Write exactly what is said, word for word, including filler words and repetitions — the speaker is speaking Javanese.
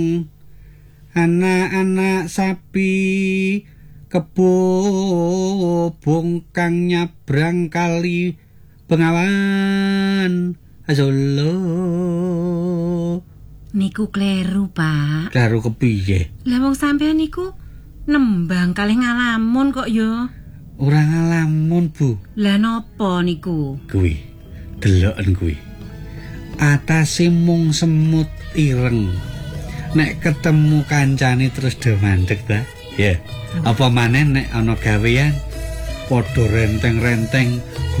anak-anak sapi kebobong kang nyabrang kali Bengawan Solo. Niku kleru, Pak. Kleru kepiye? Lah wong sampean niku nembang kalih ngalamun kok ya. Ora ngalamun, Bu. Lah napa niku? Kuwi deloken kuwi. Atase mung semut ireng. Nek ketemu kancane terus do mandeg ta. Ya. Yeah. Apa maneh nek ana gawean padha renteng-renteng